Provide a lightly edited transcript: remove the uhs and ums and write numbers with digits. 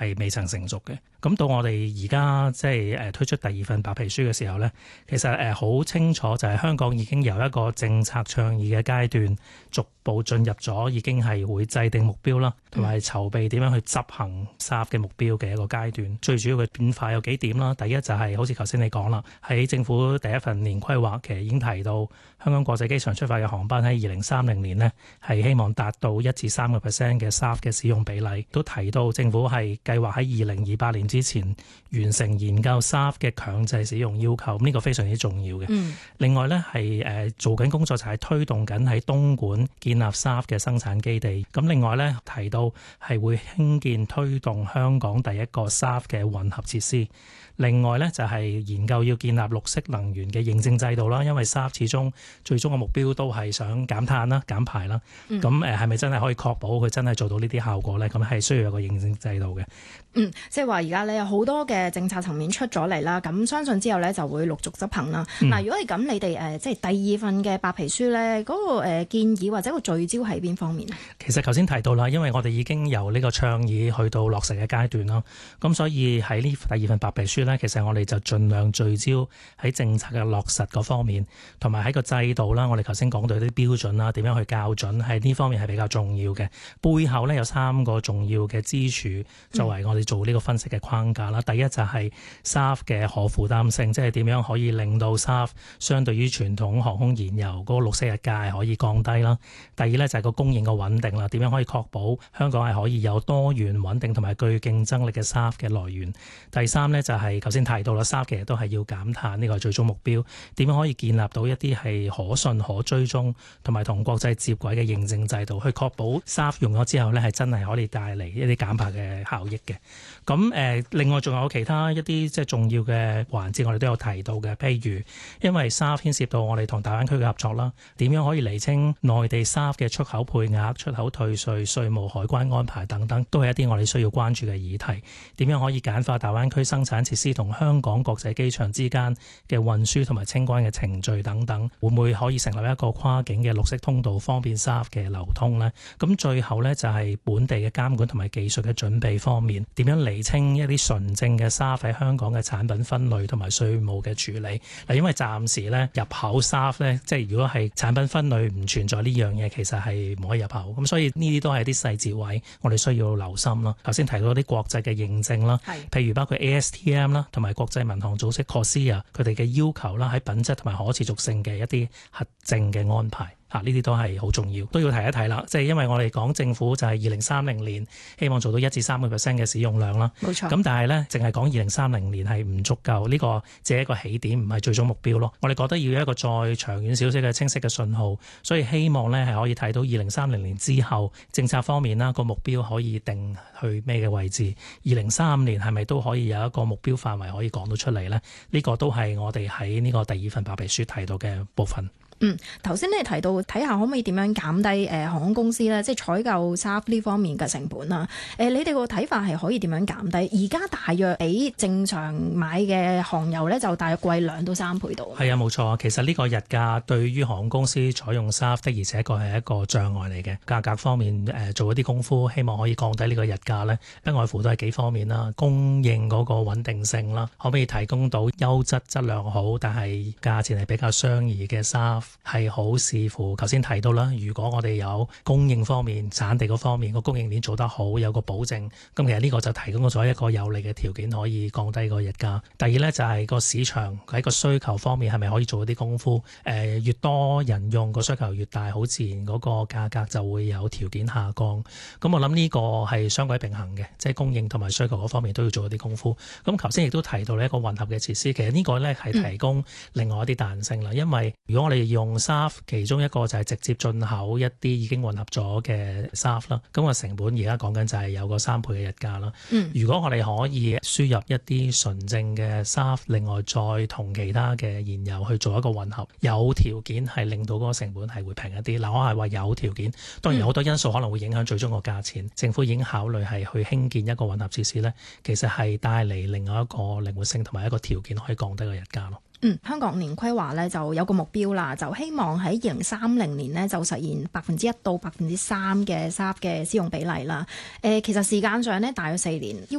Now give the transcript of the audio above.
係未曾成熟嘅。咁到我哋而家即係推出第二份白皮書嘅時候呢，其實好清楚就係香港已經由一個政策倡議嘅階段，逐步進入咗已經係會制定目標啦，同埋籌備點樣去執行 SAF 嘅目標嘅一個階段。最主要嘅變化有幾點啦。第一就係好似頭先你講啦，喺政府第一份年規劃其實已經提到香港國際機場出發嘅航班喺2030年呢係希望達到1至3%嘅 SAF 嘅使用比例，都提到政府係計劃喺2028年之前完成研究 SAF 嘅強制使用要求，呢個非常之重要嘅。另外呢係做緊工作就係推動緊喺東莞建立 SAF 嘅生產基地。咁另外呢提到係會興建推動香港第一個 SAF 嘅混合設施。另外呢就係研究要建立綠色能源嘅認證制度啦，因為 SAF 始終最終嘅目標都係想減碳啦、減排啦。咁係咪真係可以確保佢真係做到呢啲效果呢？咁係需要有個認證制度嘅。 即係話而家咧有好多嘅政策層面出咗嚟啦，咁相信之後咧就會陸續執行啦。嗱，如果係咁，你哋即係第二份嘅白皮書咧，嗰個建議或者個聚焦喺邊方面？ 其實頭先提到啦，因為我哋已經由呢個倡議去到落實嘅階段啦，咁所以喺呢第二份白皮書咧，其實我哋就盡量聚焦喺政策嘅落實嗰方面，同埋喺個制度啦。我哋頭先講到啲標準啦，點樣去校準，喺呢方面係比較重要嘅。背後咧有3個重要嘅支柱作為我哋做呢個分析嘅框架啦。第一就係 SAF 嘅可負擔性，即係點樣可以令到 SAF 相對於傳統航空燃油嗰個綠色日價可以降低啦。第二咧就係個供應嘅穩定啦，點樣可以確保香港係可以有多元穩定同埋具競爭力嘅 SAF 嘅來源。第三咧就係頭先提到啦，SAF 其實都係要減碳，呢個係最終目標。點樣可以建立到一啲係可信可追蹤同埋同國際接軌嘅認證制度，去確保 SAF 用咗之後咧係真係可以帶嚟一啲減排嘅效益嘅。咁另外仲有其他一啲即係重要嘅環節，我哋都有提到嘅，譬如因為 SAF 牽涉到我哋同大灣區嘅合作啦，點樣可以釐清內地 SAF 嘅出口配額、出口退稅、稅務海關安排等等，都係一啲我哋需要關注嘅議題。點樣可以簡化大灣區生產設施同香港國際機場之間嘅運輸同埋清關嘅程序等等，會唔會可以成立一個跨境嘅綠色通道，方便 SAF 嘅流通呢？咁最後呢，就係本地嘅監管同埋技術嘅準備方面，點樣釐清一啲純正嘅 SAF 喺香港嘅產品分類同埋稅務嘅處理。嗱，因為暫時呢入口 SAF 呢，即係如果係產品分類唔存在呢樣嘢，其實係唔可以入口。咁所以呢啲都係啲細節位，我哋需要留心啦。頭先提到啲國際嘅認證啦，譬如包括 ASTM 啦，同埋國際民航組織 CORSIA 佢哋嘅要求啦，喺品質同埋可持續性嘅一啲核證嘅安排。呢啲都係好重要，都要提一提啦。即係因為我哋講政府就係2030年希望做到1至3%嘅使用量啦。 冇錯。 咁但係呢，淨係講2030年係唔足夠，呢個只係一個起點，唔係最終目標咯。我哋覺得要有一個再長遠少少嘅清晰嘅信號，所以希望呢係可以睇到2030年之後政策方面啦，個目標可以定去咩嘅位置。2035年係咪都可以有一個目標範圍可以講到出嚟呢？呢個都係我哋喺呢個第二份白皮書提到嘅部分。 頭先你提到睇下可唔可以點樣減低航空公司咧，即係採購 SAF 呢方面嘅成本啦。你哋個睇法係可以點樣減低？而家大約比正常買嘅航油咧，就大約貴2到3倍度。係啊，冇錯。其實呢個日價對於航空公司採用 SAF 的而且確係一個障礙嚟嘅。價格方面做一啲功夫，希望可以降低呢個日價呢，不外乎都係幾方面啦。供應嗰個穩定性啦，可唔可以提供到優質質量好，但係價錢係比較相宜嘅 SAF？係好視乎頭先提到啦，如果我哋有供應方面、產地嗰方面個供應鏈做得好，有個保證，咁其實呢個就提供咗一個有利嘅條件，可以降低個日價。第二呢，就係個市場喺個需求方面係咪可以做一啲功夫？越多人用個需求越大，好自然嗰個價格就會有條件下降。咁我諗呢個係雙軌並行嘅，即係供應同埋需求嗰方面都要做一啲功夫。咁頭先亦都提到呢一個混合嘅設施，其實呢個呢係提供另外一啲彈性啦。因為如果我哋用 SAF， 其中一個就係直接進口一啲已經混合咗嘅 SAF 啦，咁個成本而家講緊就係有個3倍嘅日價啦。如果我哋可以輸入一啲純正嘅 SAF， 另外再同其他嘅燃油去做一個混合，有條件係令到嗰個成本係會平一啲。嗱，我係話有條件，當然有好多因素可能會影響最終個價錢。政府已經考慮係去興建一個混合設施呢，其實係帶嚟另外一個靈活性同埋一個條件可以降低個日價咯。 香港年規劃咧就有個目標啦，就希望喺2030年呢就實現1%到3%嘅 SAF 嘅使用比例啦。其實時間上呢大約4年。